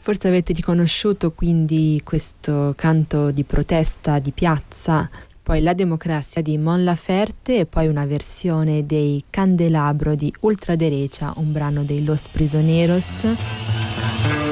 Forse avete riconosciuto quindi questo canto di protesta di piazza, poi La democrazia di Mon Laferte e poi una versione dei Candelabro di Ultraderecha, un brano dei Los Prisioneros.